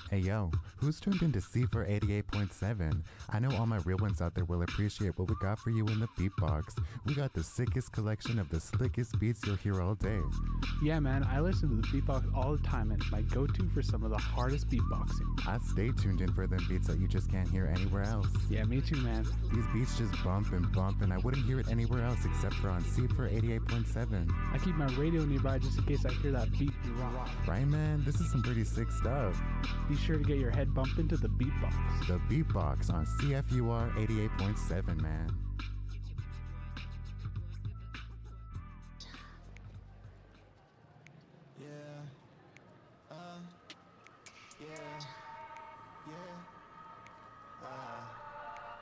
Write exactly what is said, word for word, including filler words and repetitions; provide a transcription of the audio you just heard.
Hey yo, who's tuned into C four eighty-eight point seven? I know all my real ones out there will appreciate what we got for you in the beatbox. We got the sickest collection of the slickest beats you'll hear all day. Yeah man, I listen to the beatbox all the time and it's my go-to for some of the hardest beatboxing. I stay tuned in for them beats that you just can't hear anywhere else. Yeah, me too man. These beats just bump and bump and I wouldn't hear it anywhere else except for on C four eighty-eight point seven. I keep my radio nearby just in case I hear that beat drop. Right man, this is some pretty sick stuff. Be sure to get your head bumped into the beatbox. The beatbox on C F U R eighty-eight point seven, man. Yeah. Uh. Yeah.